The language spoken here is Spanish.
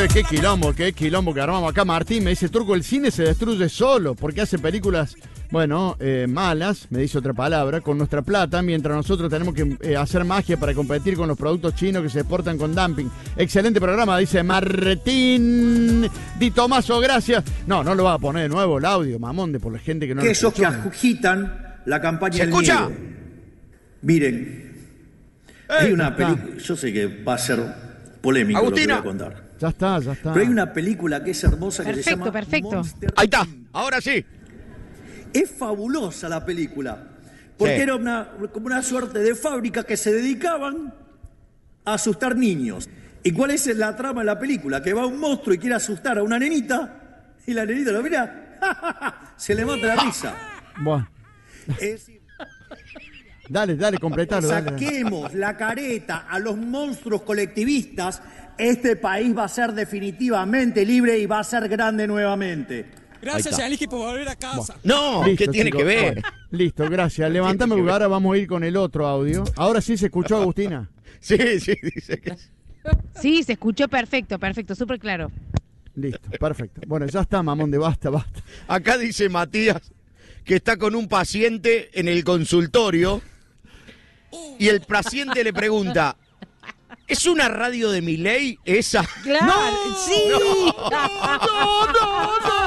qué quilombo que armamos acá. Martín me dice, Turco, el cine se destruye solo porque hace películas, bueno, malas, me dice otra palabra, con nuestra plata, mientras nosotros tenemos que hacer magia para competir con los productos chinos que se exportan con dumping. Excelente programa, dice Martín Di Tomaso, gracias. No lo va a poner de nuevo el audio, mamón, por la gente que no lo esos escuchó. que agitan la campaña ¿Se del escucha? miedo. Miren, hay una película, yo sé que va a ser polémico Agustina. lo que voy a contar. Ya está. Pero hay una película que es hermosa que se llama Perfecto. Monster Ahí está, Inc. ahora sí. Es fabulosa la película, porque Sí. era como una suerte de fábrica que se dedicaban a asustar niños. ¿Y cuál es la trama de la película? Que va un monstruo y quiere asustar a una nenita, y la nenita lo mira, se le mata la risa. Bueno, Es decir, dale, completalo. Dale. saquemos la careta a los monstruos colectivistas, este país va a ser definitivamente libre y va a ser grande nuevamente. Gracias, Yanliki, por volver a casa. No, Listo, ¿qué tiene chicos. que ver? Bueno, listo, gracias. Levantame porque ahora vamos a ir con el otro audio. Ahora sí se escuchó, Agustina. Sí, dice que... Sí, se escuchó perfecto, súper claro. Listo, perfecto. Bueno, ya está, mamón, de basta. Acá dice Matías que está con un paciente en el consultorio y el paciente le pregunta, ¿es una radio de Milei esa? Claro, sí. No.